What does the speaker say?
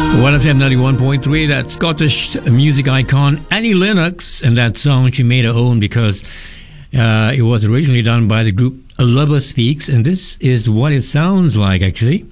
1FM 91.3, that Scottish music icon Annie Lennox, and that song she made her own because it was originally done by the group A Lover Speaks, and this is what it sounds like actually.